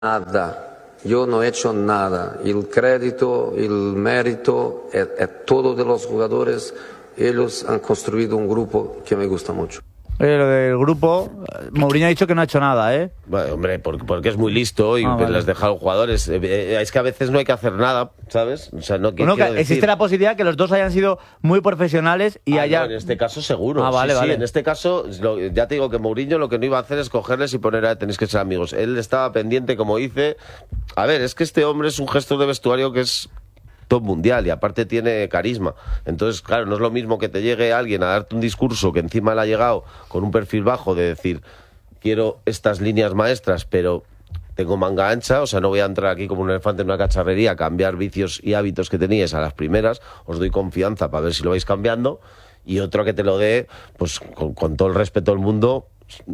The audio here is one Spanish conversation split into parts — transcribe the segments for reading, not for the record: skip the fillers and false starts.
nada. Yo no he hecho nada. El crédito, el mérito es todo de los jugadores. Ellos han construido un grupo que me gusta mucho. Lo del grupo, Mourinho ha dicho que no ha hecho nada, ¿eh? Bueno, hombre, porque es muy listo y vale. les deja a los jugadores. Es que a veces no hay que hacer nada, ¿sabes? O sea, no Bueno, que existe la posibilidad que los dos hayan sido muy profesionales y haya... No, en este caso seguro. Vale, vale. Sí, en este caso, ya te digo que Mourinho lo que no iba a hacer es cogerles y poner tenéis que ser amigos. Él estaba pendiente, como dice... A ver, es que este hombre es un gestor de vestuario que es top mundial y aparte tiene carisma. Entonces, claro, no es lo mismo que te llegue alguien a darte un discurso que encima le ha llegado con un perfil bajo de decir, quiero estas líneas maestras, pero tengo manga ancha, o sea, no voy a entrar aquí como un elefante en una cacharrería a cambiar vicios y hábitos que teníais a las primeras, os doy confianza para ver si lo vais cambiando, y otro que te lo dé, pues con todo el respeto del mundo,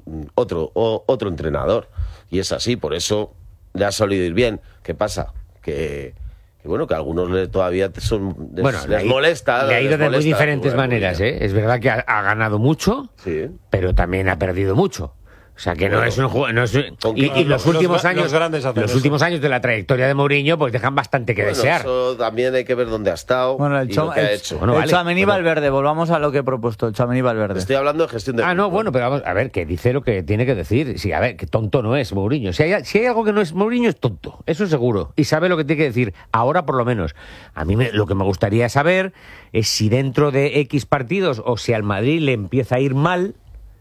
otro entrenador. Y es así, por eso le ha solido ir bien. ¿Qué pasa? Que bueno, que a algunos todavía les molesta. Le ha ido de muy diferentes maneras, ¿eh? Es verdad que ha ganado mucho, sí, pero también ha perdido mucho. O sea, que no es un juego... Y los últimos años de la trayectoria de Mourinho pues dejan bastante que desear. Eso también hay que ver dónde ha estado y lo que ha hecho. Bueno, el Tchouaméni Valverde, volvamos a lo que he propuesto, el Tchouaméni Valverde. Estoy hablando de gestión de... no, bueno, pero vamos a ver, que dice lo que tiene que decir. Sí, a ver, que tonto no es Mourinho. Si hay algo que no es Mourinho, es tonto. Eso es seguro. Y sabe lo que tiene que decir. Ahora, por lo menos. A mí lo que me gustaría saber es si dentro de X partidos o si al Madrid le empieza a ir mal,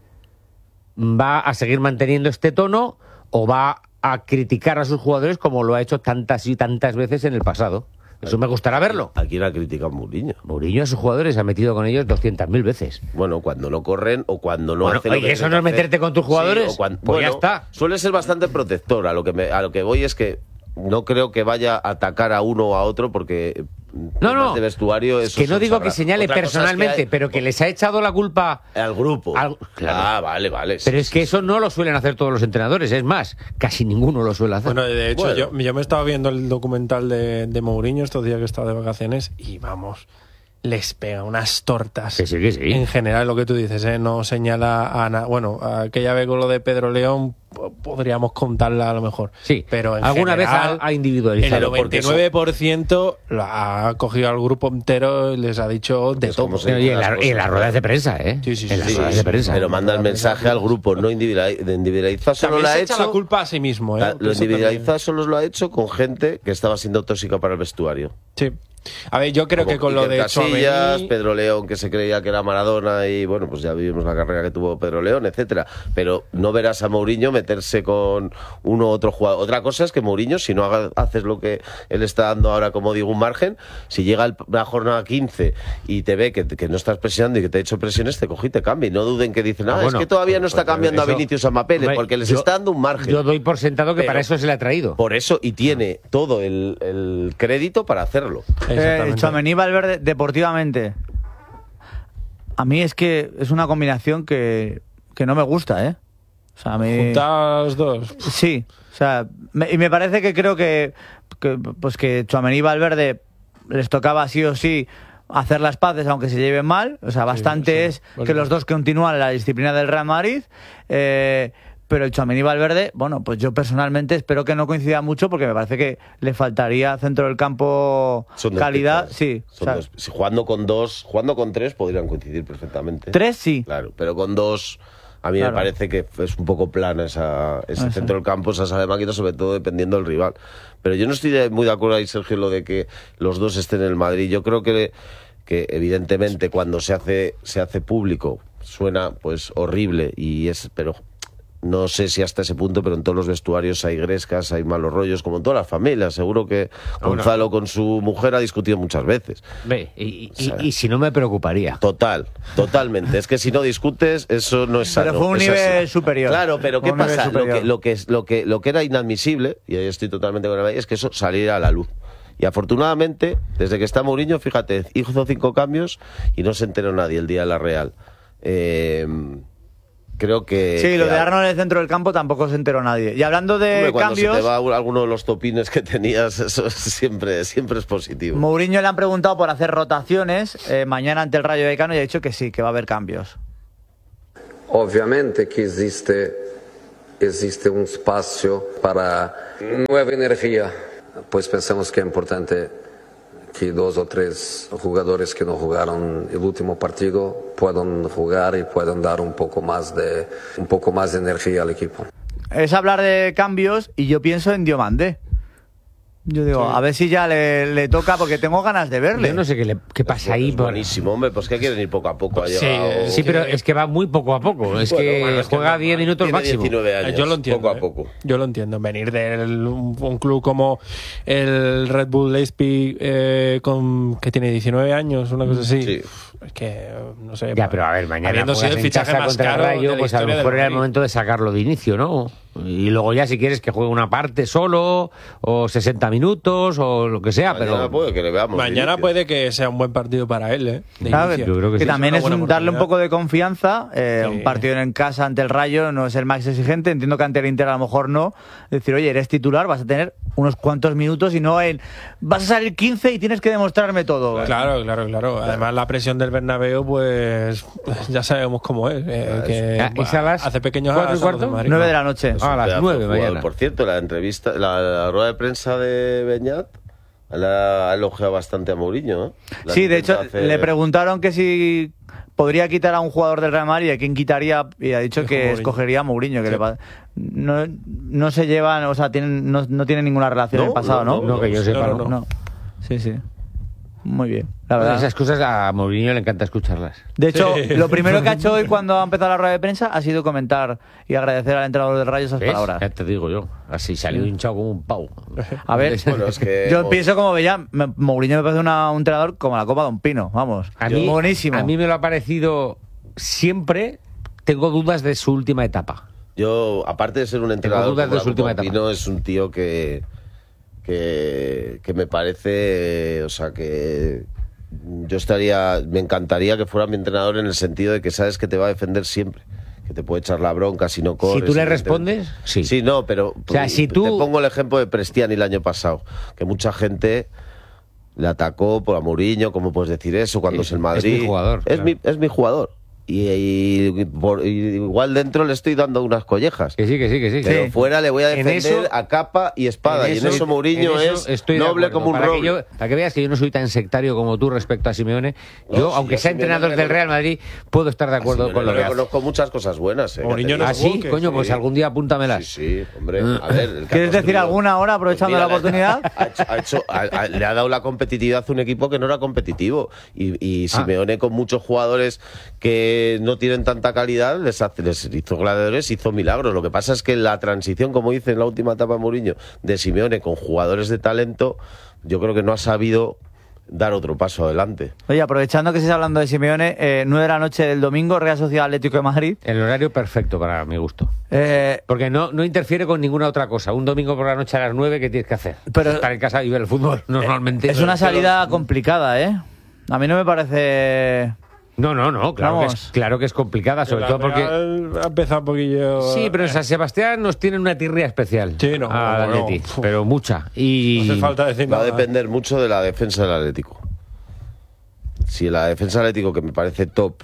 va a seguir manteniendo este tono o va a criticar a sus jugadores como lo ha hecho tantas y tantas veces en el pasado. Eso me gustará verlo. ¿A quién ha criticado Mourinho? Mourinho a sus jugadores se ha metido con ellos 200.000 veces. Bueno, cuando no corren o cuando no hacen lo que eso no es meterte con tus jugadores. Sí, pues ya está. Suele ser bastante protector. A lo que voy es que no creo que vaya a atacar a uno o a otro porque... No. De vestuario, eso que no digo que señale personalmente, pero que les ha echado la culpa al grupo. Claro. Vale. Pero es que eso no lo suelen hacer todos los entrenadores, es más, casi ninguno lo suele hacer. Bueno, de hecho, yo me estaba viendo el documental de Mourinho estos días que estaba de vacaciones y vamos, les pega unas tortas. Que sí. En general, lo que tú dices, no señala a nada. Bueno, aquella vez con lo de Pedro León podríamos contarla a lo mejor. Sí, pero en alguna general, vez ha individualizado. El 99% ha cogido al grupo entero y les ha dicho de todo. Y en las ruedas de prensa, ¿eh? Sí. En las ruedas de prensa. Pero manda el mensaje al grupo, no individualiza. Solo lo ha hecho. la culpa a sí mismo, ¿eh? Lo individualiza solo lo ha hecho con gente que estaba siendo tóxica para el vestuario. Sí. A ver, yo creo que con lo de Casillas, Pedro León, que se creía que era Maradona y bueno, pues ya vivimos la carrera que tuvo Pedro León, etcétera. Pero no verás a Mourinho meterse con uno u otro jugador. Otra cosa es que Mourinho, si no haces lo que él está dando ahora, como digo, un margen, si llega la jornada 15 y te ve que no estás presionando y que te ha hecho presiones, te coge y te cambia. Y no duden que dicen, es que todavía no está cambiando a Vinicius a Mapele, porque les está dando un margen. Yo doy por sentado que para eso se le ha traído. Por eso, y tiene todo el crédito para hacerlo. El Tchouaméni Valverde, deportivamente, a mí es que es una combinación que no me gusta, ¿eh? O sea, ¿Juntar los dos? Sí, o sea, y me parece que creo que Tchouaméni Valverde les tocaba sí o sí hacer las paces aunque se lleven mal, o sea, bastante es que los dos continúan la disciplina del Real Madrid, pero el Tchouaméni Valverde, bueno, pues yo personalmente espero que no coincida mucho porque me parece que le faltaría centro del campo calidad. Sí, si jugando con tres podrían coincidir perfectamente. Tres sí. Claro, pero con dos a mí me parece que es un poco plana ese centro del campo, esa sala de máquina, sobre todo dependiendo del rival. Pero yo no estoy muy de acuerdo ahí, Sergio, lo de que los dos estén en el Madrid. Yo creo que evidentemente cuando se hace público suena pues horrible pero no sé si hasta ese punto, pero en todos los vestuarios hay grescas, hay malos rollos, como en todas las familias. Seguro que Gonzalo con su mujer ha discutido muchas veces. Y si no me preocuparía. Totalmente. Es que si no discutes, eso no es sano. Pero fue un nivel superior. Claro, pero ¿qué pasa? Lo que era inadmisible, y ahí estoy totalmente con el es que eso saliera a la luz. Y afortunadamente, desde que está Mourinho, fíjate, hizo 5 cambios y no se enteró nadie el día de la Real. Creo que... Sí, lo de Arnold en el centro del campo tampoco se enteró nadie. Y hablando de cuando cambios... se te va alguno de los topines que tenías, eso siempre es positivo. Mourinho le han preguntado por hacer rotaciones mañana ante el Rayo Vallecano y ha dicho que sí, que va a haber cambios. Obviamente que existe existe un espacio para nueva energía. Pues pensamos que es importante que 2 o 3 jugadores que no jugaron el último partido puedan jugar y puedan dar un poco más de energía al equipo. Es hablar de cambios y yo pienso en Diomandé. Yo digo, a ver si ya le toca, porque tengo ganas de verle. Yo no sé qué pasa ahí. Buenísimo, hombre, pues que quieren ir poco a poco. Sí, pero es que va muy poco a poco. Es que juega 10 minutos máximo. 19 años, yo lo entiendo. Poco a poco. Yo lo entiendo. Venir de un club como el Red Bull Leipzig, que tiene 19 años, una cosa así. Sí. Es que, no sé. Ya, pero a ver, mañana habiendo sido juegas el en fichaje casa más contra el caro de Rayo, la pues a lo historia del mejor era el Madrid. momento de sacarlo de inicio, ¿no? Y luego ya si quieres que juegue una parte solo, o 60 minutos, o lo que sea, Mañana pero... puede que le veamos. Mañana inicio. puede que sea un buen partido para él, ¿eh? De Claro, inicio. yo creo que sí. también Es es una buena darle un oportunidad. poco de confianza. Sí. Un partido en casa ante el Rayo no es el más exigente. Entiendo que ante el Inter a lo mejor no. Decir, oye, eres titular, vas a tener unos cuantos minutos y no vas a salir 15 y tienes que demostrarme todo. Claro. Además, la presión del Bernabéu, pues ya sabemos cómo es. Que ¿Es a las hace pequeños 4:15? asados de Madrid. 9 de la noche. Es un a las pedazo 9 de jugador. mañana. Por cierto, la entrevista, la rueda de prensa de Beñat ha elogiado bastante a Mourinho, ¿eh? Sí, de hecho, le preguntaron que si podría quitar a un jugador del Real Madrid, a quién quitaría, y ha dicho Dijo que Mourinho. escogería a Mourinho. Que Sí. no se llevan, o sea, no tienen ninguna relación en el pasado, ¿no? No, que yo sepa, no. No. Sí. Muy bien, la verdad. Esas cosas a Mourinho le encanta escucharlas. De hecho, Sí. lo primero que ha hecho hoy cuando ha empezado la rueda de prensa ha sido comentar y agradecer al entrenador del Rayo esas ¿Ves? palabras. Ya te digo yo. Así salió hinchado como un pau. A ver, Bueno, es que- yo pienso como veía, Mourinho me parece un entrenador como la copa de un pino, vamos. A mí, buenísimo. A mí me lo ha parecido siempre. Tengo dudas de su última etapa. Yo, aparte de ser un entrenador dudas como de la su última Copa etapa. Pino, es un tío que me parece, o sea, que me encantaría que fuera mi entrenador en el sentido de que sabes que te va a defender siempre, que te puede echar la bronca si no corres. Si tú le evidentemente. respondes, sí. Sí, no, pero O sea, si tú- te pongo el ejemplo de Prestiani el año pasado, que mucha gente le atacó por a Mourinho, ¿cómo puedes decir eso cuando Sí, es el Madrid? es mi jugador, Es, claro. es mi jugador. Y igual dentro le estoy dando unas collejas. Que sí. Pero fuera le voy a En defender eso- a capa y espada. Y en eso Mourinho en eso es estoy de noble acuerdo. como un para roble. para que veas que yo no soy tan sectario como tú respecto a Simeone. No, Yo, sí, aunque yo sea Simeone entrenador le del Real Madrid, puedo estar de acuerdo Así con lo le que hace. reconozco muchas cosas buenas. Mourinho no ya es te digo. ¿Ah, sí? que Coño, sí. pues algún día apúntamelas. Sí, hombre. A ver, el que ¿Quieres ha decir construido- alguna ahora, aprovechando Pues la oportunidad? Le ha dado la competitividad a un equipo que no era competitivo. Y Simeone, con muchos jugadores que no tienen tanta calidad, les hizo gladiadores, hizo milagros. Lo que pasa es que la transición, como dice en la última etapa de Mourinho, de Simeone con jugadores de talento, yo creo que no ha sabido dar otro paso adelante. Oye, aprovechando que estés hablando de Simeone, 9 de la noche del domingo, Real Sociedad Atlético de Madrid. El horario perfecto para mi gusto. Eh, Porque no interfiere con ninguna otra cosa. Un domingo por la noche a las 9, ¿qué tienes que hacer? Pero- Estar en casa y ver el fútbol, normalmente. es una salida complicada, ¿eh? A mí no me parece... No, Vamos. claro que es complicada, sobre todo porque... Ha empezado un poquillo. Sí, pero en San Sebastián nos tienen una tirria especial Sí, no, al bueno, Atleti, pero mucha. Y No hace falta decir Va a nada. depender mucho de la defensa del Atlético. Si la defensa del Atlético, que me parece top,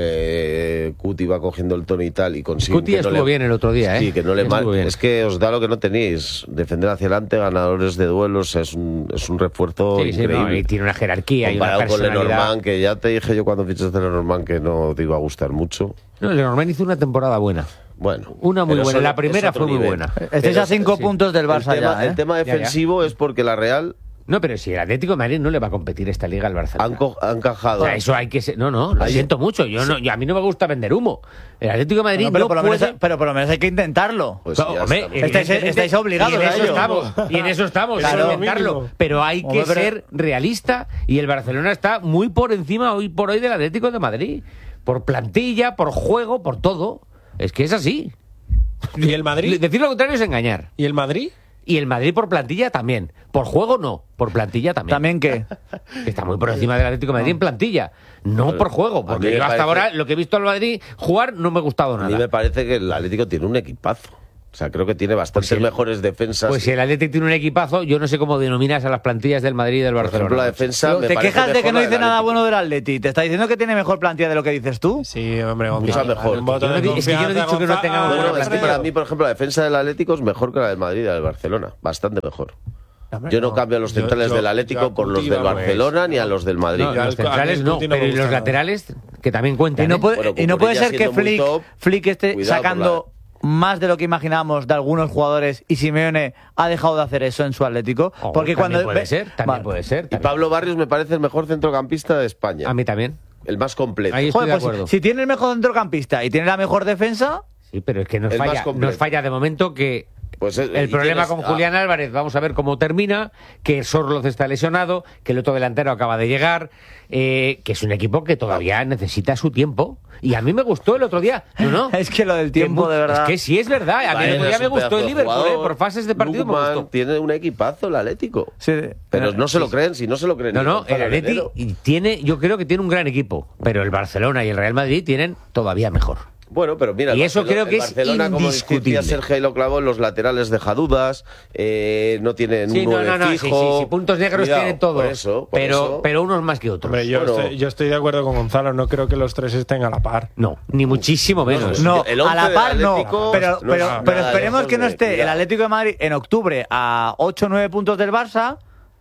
Cuti va cogiendo el tono y tal, y consigue Cuti estuvo bien el otro día, ¿eh? Sí, que no le Estuvo mal. bien. Es que os da lo que no tenéis. Defender hacia adelante, ganadores de duelos, es un refuerzo Sí, sí, increíble. no, y tiene una jerarquía y una Comparado con personalidad. Lenormand, que ya te dije yo cuando fichaste a Lenormand que no te iba a gustar mucho. No, Lenormand hizo una temporada buena. Bueno. Una muy pero buena. eso La es primera otro fue muy nivel. buena. Estáis Pero a 5 sí. puntos del Barça ya, ¿eh? El tema Ya, ya. defensivo es porque la Real No, pero si el Atlético de Madrid no le va a competir esta liga al Barcelona. han encajado. O sea, eso hay que ser... No, lo Ahí- siento mucho. A mí no me gusta vender humo. El Atlético de Madrid Bueno, pero, no por lo puede... menos, pero por lo menos hay que intentarlo. Pues No, ya hombre, estamos. Estáis- estáis obligados y en a eso ello. estamos. Y en eso estamos, Claro. a intentarlo. Mínimo. Pero hay que Hombre, pero- ser realista y el Barcelona está muy por encima hoy por hoy del Atlético de Madrid. Por plantilla, por juego, por todo. Es que es así. ¿Y el Madrid? Decir lo contrario es engañar. ¿Y el Madrid? Y el Madrid por plantilla también. Por juego no, por plantilla también. ¿También qué? Que está muy por encima del Atlético de Madrid en plantilla. No por juego, a porque mí me yo hasta parece- ahora lo que he visto al Madrid jugar no me ha gustado A mí nada. me parece que el Atlético tiene un equipazo. O sea, creo que tiene bastantes mejores defensas. Pues si el Atlético tiene un equipazo, yo no sé cómo denominas a las plantillas del Madrid y del Barcelona. Por ejemplo, la defensa Te quejas de que no dice nada bueno del Atleti. ¿Te está diciendo que tiene mejor plantilla de lo que dices tú? Sí, hombre, mucho mejor. Es que yo no he dicho que no tenga buena Bueno, es que plantilla. para mí, por ejemplo, la defensa del Atlético es mejor que la del Madrid y la del Barcelona. Bastante mejor. Yo no cambio a los centrales del Atlético por los del Barcelona ni a los del Madrid. No, los centrales no, pero y los laterales, que también cuentan. Y no puede, y no puede ser que siendo Flick esté cuidado sacando más de lo que imaginábamos de algunos jugadores y Simeone ha dejado de hacer eso en su Atlético. Porque también cuando puede ser, también puede ser. Y Pablo Barrios me parece el mejor centrocampista de España. A mí también. El más completo. Ahí estoy Joder, de pues acuerdo. si tiene el mejor centrocampista y tiene la mejor defensa, Sí, pero es que nos El más completo. falla de momento que Pues el problema con Julián Álvarez, vamos a ver cómo termina, que Sorloz está lesionado, que el otro delantero acaba de llegar, que es un equipo que todavía necesita su tiempo. Y a mí me gustó el otro día. No. es que lo del tiempo, de verdad. Es que sí es verdad. A mí el otro día me gustó el Liverpool, por fases de partido me Lookman gustó. tiene un equipazo el Atlético. Sí, Pero no se lo creen, si no se lo creen. No, ni el Gonzalo Atleti Heredero. yo creo que tiene un gran equipo, pero el Barcelona y el Real Madrid tienen todavía mejor. Bueno, pero mira, Y eso creo que el es Barcelona, como indiscutible. decía Sergio y lo clavó, en los laterales deja dudas, no tienen Sí, un 9 fijo. sí, puntos negros Cuidado, tienen todos, por eso. pero unos más que otros. Hombre, yo estoy de acuerdo con Gonzalo, no creo que los tres estén a la par. No, ni muchísimo menos. No, El a 11 la del par no. Atlético Pero no es nada esperemos lejos que no de- esté el cuidado. Atlético de Madrid en octubre a 8 o 9 puntos del Barça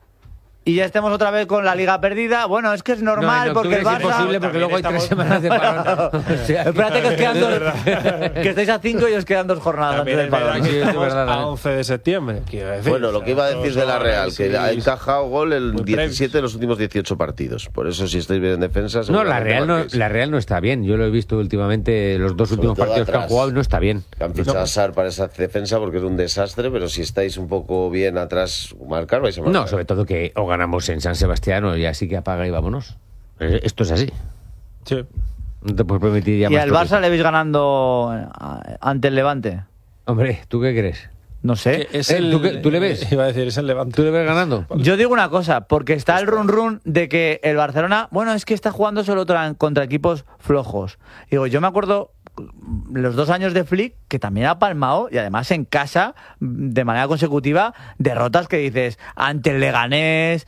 y ya estemos otra vez con la liga perdida. Bueno, es que es normal en porque el octubre es Barça... imposible porque luego hay 3 semanas de parón. O sea, Espérate que os quedan que estáis a 5 y os quedan 2 jornadas También antes es del verdad parón. que Sí, es estamos verdad, a también. 11 de septiembre, quiero decir. Bueno, lo que iba a decir de la Real, que ha encajado gol en Muy 17 de los últimos 18 partidos. Por eso, si estáis bien en defensa... No, la seguramente Real no está bien. Yo lo he visto últimamente los dos últimos todo partidos que han atrás. jugado y no está bien. Que han fichado a Sar para esa defensa porque es un desastre, pero si estáis un poco bien atrás, marcar, vais a marcar. No, sobre todo que o ganamos en San Sebastián o ya sí que apaga y vámonos. Esto es así. Sí. No te puedes permitir ya ¿Y más al toques. Barça le veis ganando ante el Levante? Hombre, ¿tú qué crees? No sé. ¿Tú le ves? Iba a decir, es el Levante. ¿Tú le ves ganando? Yo digo una cosa, porque está el run de que el Barcelona, bueno, es que está jugando solo contra equipos flojos. Digo, yo me acuerdo los 2 años de Flick, que también ha palmado, y además en casa, de manera consecutiva, derrotas que dices, ante el Leganés,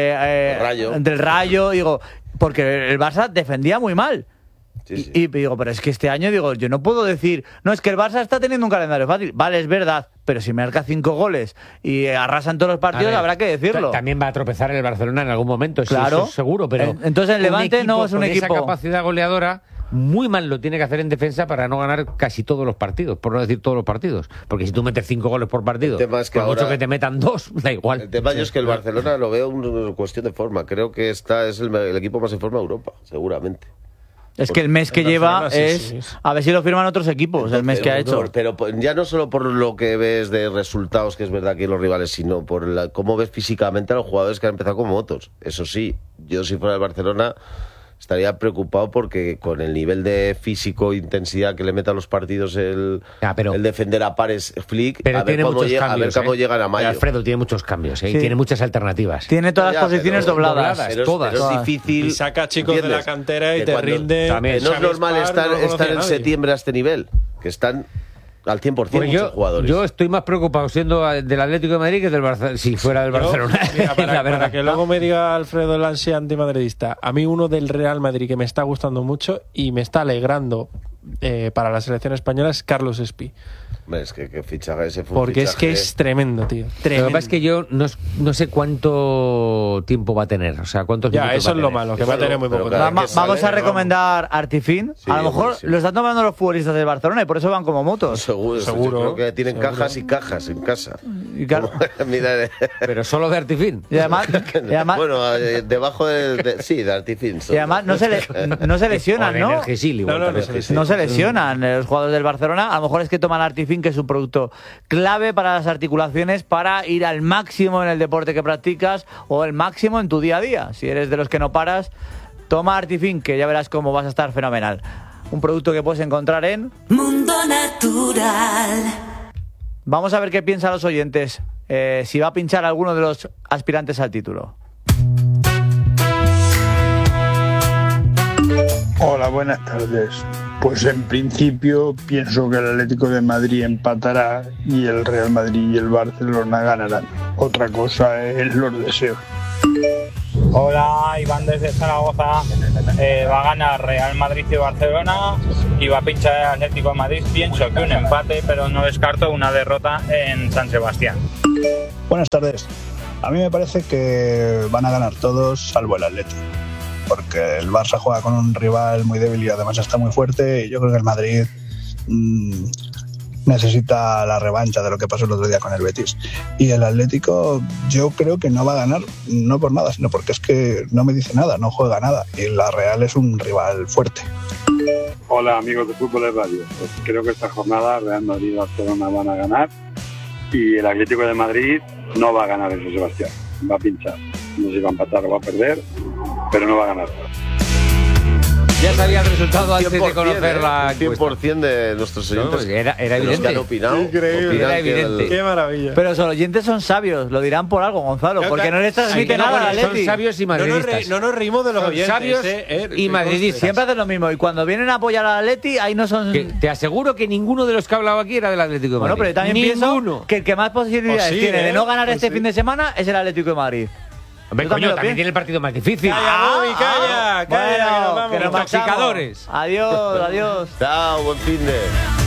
Rayo. ante el Rayo, digo, porque el Barça defendía muy mal. Sí, sí. Y digo, pero es que este año, digo, yo no puedo decir, no, es que el Barça está teniendo un calendario fácil. Vale, es verdad, pero si marca 5 goles y arrasan todos los partidos, A ver, habrá que decirlo. También va a tropezar el Barcelona en algún momento, sí, Claro. eso es seguro, pero Entonces el un Levante no equipo es un con equipo- esa capacidad goleadora muy mal lo tiene que hacer en defensa para no ganar casi todos los partidos, por no decir todos los partidos, porque si tú metes 5 goles por partido, El tema es que por mucho ahora- que te metan 2, da igual. El tema yo es que el Barcelona lo veo una cuestión de forma. Creo que es el equipo más en forma de Europa, seguramente. Es que el mes que El lleva Barcelona, sí, es... sí. A ver si lo firman otros equipos, el mes que ha hecho. Pero ya no solo por lo que ves de resultados, que es verdad que los rivales, sino por cómo ves físicamente a los jugadores que han empezado como motos. Eso sí, yo si fuera el Barcelona estaría preocupado porque con el nivel de físico e intensidad que le meta a los partidos el defender a pares Flick, Pero a ver tiene cómo, muchos cambios, a ver cómo llegan a mayo. Pero Alfredo tiene muchos cambios, Sí. tiene muchas alternativas. Tiene todas las posiciones pero- dobladas. pero es- todas. pero es difícil. Y saca chicos de ¿entiendes? la cantera y Que te cuando- rinde. También. No es Xavi normal Spar, estar, no lo estar conocía en nadie. septiembre a este nivel, que están al 100% Pues muchos jugadores. yo estoy más preocupado siendo del Atlético de Madrid que del Barcelona, si fuera del Yo, Barcelona. mira, la para verdad. que luego me diga Alfredo el ansia antimadridista, a mí uno del Real Madrid que me está gustando mucho y me está alegrando para la selección española es Carlos Espí. Hombre, es que fichaje ese fue un Porque es que fichaje- es tremendo, tío. Lo que Tremendo. pasa es que yo no sé cuánto tiempo va a tener, o sea, cuántos Ya, minutos eso va es a lo tener. malo, que va a tener muy Pero poco. cada tiempo. vez que sale, Vamos a pero recomendar Artifin. Sí, A lo mejor buenísimo. lo están tomando los futbolistas del Barcelona y por eso van como motos. Seguro, Seguro, yo creo que tienen seguro. cajas y cajas en casa. Y claro, Mira, Pero solo de Artifin. y además, bueno, debajo sí, de Artifin. y además no se lesionan, O de ¿no? Energisil, igual No, no, también. no se lesiona. No se lesionan los jugadores del Barcelona. A lo mejor es que toman Artifin, que es un producto clave para las articulaciones, para ir al máximo en el deporte que practicas o el máximo en tu día a día. Si eres de los que no paras, toma Artifin, que ya verás cómo vas a estar fenomenal. Un producto que puedes encontrar en... Mundo Natural. Vamos a ver qué piensan los oyentes, si va a pinchar alguno de los aspirantes al título. Hola, buenas tardes. Pues en principio pienso que el Atlético de Madrid empatará y el Real Madrid y el Barcelona ganarán. Otra cosa es los deseos. Hola, Iván desde Zaragoza. Va a ganar Real Madrid y Barcelona y va a pinchar el Atlético de Madrid. Pienso que un empate, pero no descarto una derrota en San Sebastián. Buenas tardes. A mí me parece que van a ganar todos salvo el Atlético, porque el Barça juega con un rival muy débil y además está muy fuerte, y yo creo que el Madrid necesita la revancha de lo que pasó el otro día con el Betis. Y el Atlético yo creo que no va a ganar, no por nada, sino porque es que no me dice nada, no juega nada, y la Real es un rival fuerte. Hola amigos de Fútbol de Radio, pues creo que esta jornada Real Madrid y Barcelona van a ganar y el Atlético de Madrid no va a ganar en San Sebastián, va a pinchar, no sé si va a empatar o va a perder, pero no va a ganar. Ya sabía el resultado antes de conocer la 100% de nuestros oyentes. No, era de los evidente. que han opinado. Increíble. Era evidente. Qué maravilla. Pero los oyentes son sabios, lo dirán por algo, Gonzalo, porque no les transmite nada al Son Atleti. sabios y madridistas. No nos reímos de los Son oyentes. sabios y madridistas. Siempre hacen lo mismo, y cuando vienen a apoyar al Atleti, ahí no son... Que te aseguro que ninguno de los que ha hablado aquí era del Atlético de Madrid. Bueno, pero yo también Ninguno. pienso que el que más posibilidades Pues sí, tiene de no ganar pues este sí. fin de semana es el Atlético de Madrid. Hombre, Yo coño, también lo también pienso. tiene el partido más difícil. Bobby, calla, Bueno, que nos vamos. que nos marchamos. Intoxicadores. Adiós, adiós. Chao, buen fin de...